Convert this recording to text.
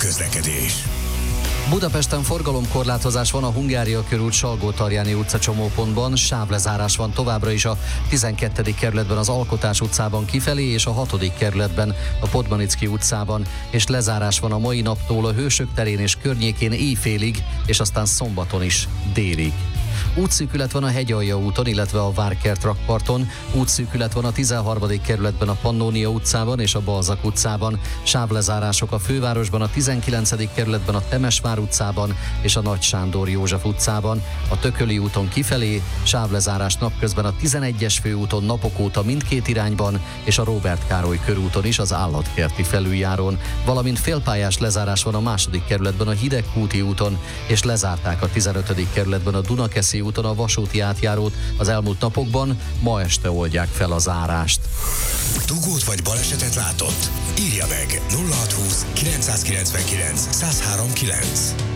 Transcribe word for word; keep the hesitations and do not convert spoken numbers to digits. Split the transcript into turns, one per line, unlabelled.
közlekedés.
Budapesten forgalomkorlátozás van a Hungária körút Salgó-Tarjáni utca csomópontban, sávlezárás van továbbra is a tizenkettedik kerületben az Alkotás utcában kifelé és a hatodik kerületben a Podmanicki utcában, és lezárás van a mai naptól a Hősök terén és környékén éjfélig, és aztán szombaton is délig. Útszűkület van a Hegyalja úton, illetve a Várkert rakparton, útszűkület van a tizenharmadik kerületben a Pannónia utcában és a Balzak utcában, sávlezárások a fővárosban a tizenkilencedik kerületben a Temesvár utcában és a Nagy Sándor József utcában, a Tököli úton kifelé, sávlezárás napközben a tizenegyes főúton napok óta mindkét irányban, és a Róbert Károly körúton is az Állatkerti felüljárón, valamint félpályás lezárás van a második kerületben a Hidegkúti úton, és lezárták a tizenötödik kerületben a Dunakeszi úton a vasúti átjárót az elmúlt napokban, ma este oldják fel a zárást.
Dugót vagy balesetet látott? Írja meg nulla hatszázhúsz kilencszázkilencvenkilenc százhárom kilenc.